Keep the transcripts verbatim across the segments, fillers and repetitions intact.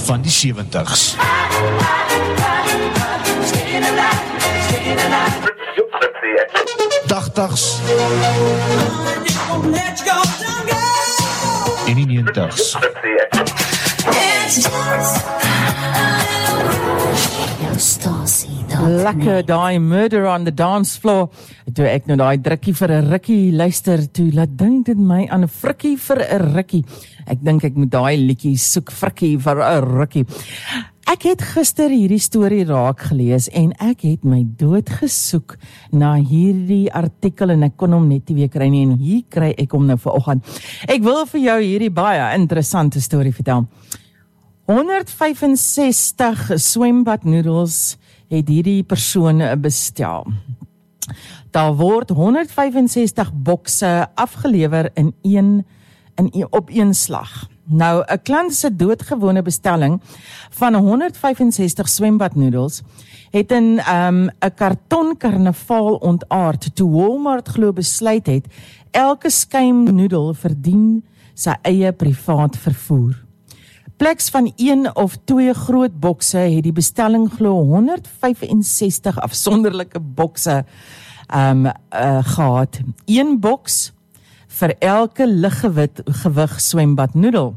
van die sewentig's. tachtigs en die negentig's. Lekker, daai Murder on the Dance Floor. Toe ek nou daai drukkie vir 'n rukkie luister, toe laat dink dit my aan 'n frikkie vir 'n rukkie. Ek dink ek moet daai liedjie soek, frikkie vir 'n rukkie. Ek het gister hierdie storie raak gelees en ek het my dood gesoek na hierdie artikel en ek kon hom net nie weer kry nie en hier kry ek hom nou vanoggend. Ek wil vir jou hierdie baie interessante storie vertel. honderd vyfensestig swembadnoedels het hierdie persoon bestel. Daar word honderd vyfensestig bokse afgelewer in een, in een, op een slag. Nou, 'n klant se doodgewone bestelling van honderd vyfensestig swembadnoedels het in 'n um, kartonkarnavaal ontaard toe Walmart glo besluit het elke skuimnoedel verdien sy eie privaat vervoer. Pleks van een of twee groot bokse het die bestelling glo honderd vyfensestig afsonderlike bokse um, uh, gehad. Een boks vir elke liggewig swembadnoedel.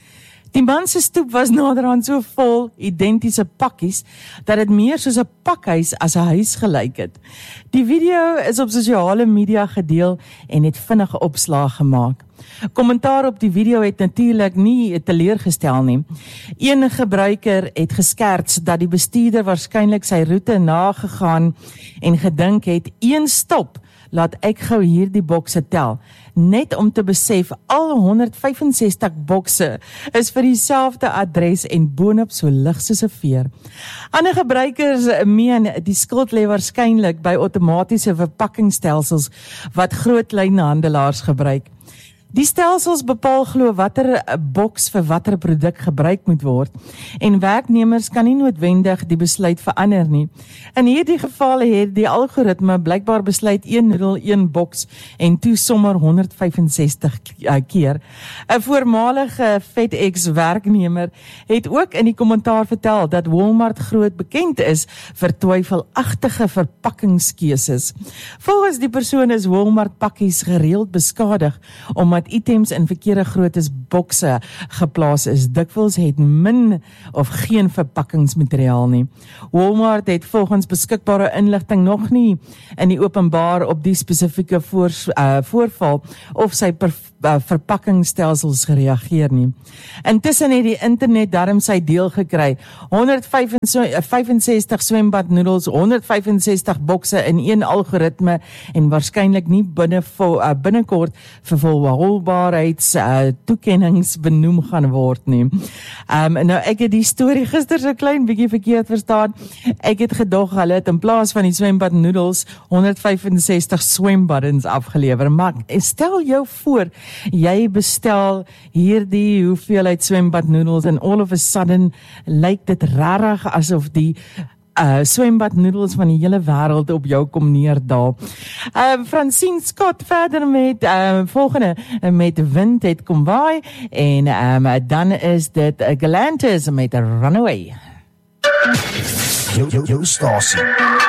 Die man se stoep was naderhand so vol identiese pakkies, dat dit meer soos 'n pakhuis as 'n huis gelyk het. Die video is op sosiale media gedeel en het vinnige opslag gemaak. Kommentaar op die video het natuurlik nie teleurgestel nie. Een gebruiker het geskerts dat die bestuurder waarskynlik sy roete nagegaan en gedink het, een stop, laat ek gou hierdie bokse tel, net om te besef al honderd vyfensestig bokse is vir dieselfde adres en boonop so lig soos 'n veer. Ander gebruikers meen die skuld lê waarskynlik by outomatiese verpakkingsstelsels wat groot kleinhandelaars gebruik. Die stelsels bepaal glo watter boks vir watter produk gebruik moet word en werknemers kan nie noodwendig die besluit verander nie. In hierdie geval het die algoritme blykbaar besluit een noedel, een boks en toe sommer honderd vyfensestig keer. 'n Voormalige FedEx werknemer het ook in die kommentaar vertel dat Walmart groot bekend is vir twyfelagtige verpakkingskeuses. Volgens die persoon is Walmart pakkies gereeld beskadig omdat items in verkeerde grootes bokse geplaas is. Dikwels het min of geen verpakkingsmateriaal nie. Walmart het volgens beskikbare inligting nog nie in die openbaar op die spesifieke voor, uh, voorval of sy per, uh, verpakkingsstelsels gereageer nie. Intussen het die internet darm sy deel gekry. honderd vyfensestig swembadnoedels, honderd vyfensestig bokse in een algoritme en waarskynlik nie binne uh, binnekort vir volhoubaarheids uh, toekennings benoem gaan word nie. Um, nou ek het die storie gister so klein bietjie verkeerd verstaan. Ek het gedog hulle het in plaas van die swembadnoedels honderd vyfensestig swembaddens afgelewer. Maar stel jou voor, jy bestel hierdie hoeveelheid swembadnoedels en all of a sudden lyk dit rarig asof die Uh, swembadnoedels van die hele wêreld op jou kom neerdaal. Uh, Francine Scott verder met uh, volgende, uh, met Wind het kom waai en um, dan is dit uh, Galantis met a Runaway. Jou, jou, jou stasie.